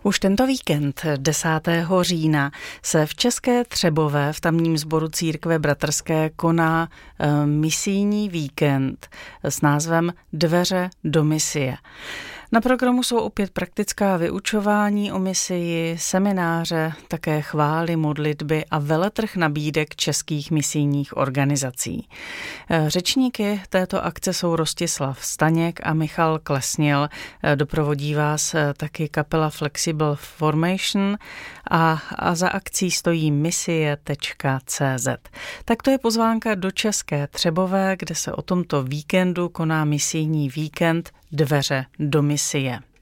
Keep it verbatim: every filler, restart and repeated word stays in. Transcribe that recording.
Už tento víkend, desátého října, se v České Třebové v tamním sboru Církve bratrské koná e, misijní víkend s názvem Dveře do misie. Na programu jsou opět praktická vyučování o misii, semináře, také chvály, modlitby a veletrh nabídek českých misijních organizací. Řečníky této akce jsou Rostislav Staněk a Michal Klesnil. Doprovodí vás taky kapela Flexible Formation a, a za akcí stojí misie tečka cé zet. Tak to je pozvánka do České Třebové, kde se o tomto víkendu koná misijní víkend Dveře do misie.